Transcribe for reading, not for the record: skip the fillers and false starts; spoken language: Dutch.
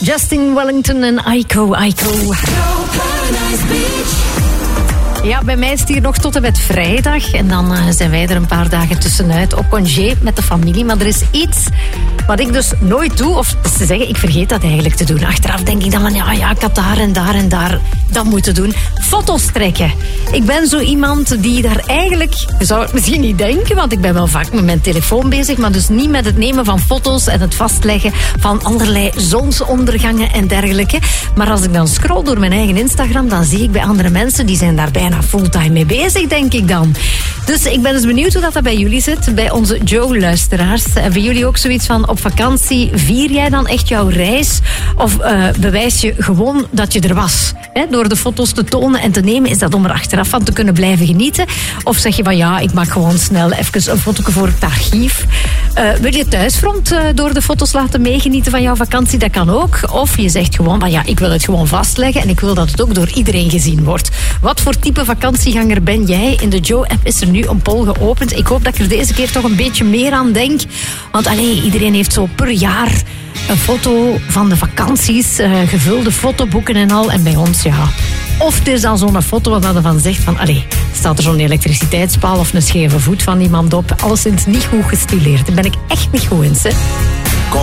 Justin Wellington en Aiko. Ja, bij mij is het hier nog tot en met vrijdag. En dan zijn wij er een paar dagen tussenuit op congé met de familie. Maar er is iets wat ik dus nooit doe. Of te zeggen, ik vergeet dat eigenlijk te doen. Achteraf denk ik dan van, ja, ik had daar en daar en daar dat moeten doen. Foto's trekken. Ik ben zo iemand die daar eigenlijk... Je zou het misschien niet denken, want ik ben wel vaak met mijn telefoon bezig. Maar dus niet met het nemen van foto's en het vastleggen van allerlei zonsondergangen en dergelijke. Maar als ik dan scroll door mijn eigen Instagram, dan zie ik bij andere mensen, die zijn daar bijna fulltime mee bezig, denk ik dan. Dus ik ben dus benieuwd hoe dat bij jullie zit, bij onze Joe-luisteraars. Hebben jullie ook zoiets van, op vakantie vier jij dan echt jouw reis? Of bewijs je gewoon dat je er was? Door de foto's te tonen en te nemen, is dat om er achteraf van te kunnen blijven genieten? Of zeg je van, ja, ik maak gewoon snel even een foto voor het archief? Wil je thuisfront door de foto's laten meegenieten van jouw vakantie? Dat kan ook. Of je zegt gewoon van, ja, ik wil het gewoon vastleggen en ik wil dat het ook door iedereen gezien wordt. Wat voor type vakantieganger ben jij? In de Joe-app is er nu een poll geopend. Ik hoop dat ik er deze keer toch een beetje meer aan denk. Want iedereen heeft zo per jaar een foto van de vakanties, gevulde fotoboeken en al. En bij ons, ja. Of het is dan zo'n foto waar je van zegt van, staat er zo'n elektriciteitspaal of een scheve voet van iemand op. Alleszins niet goed gestileerd. Daar ben ik echt niet goed in, hè.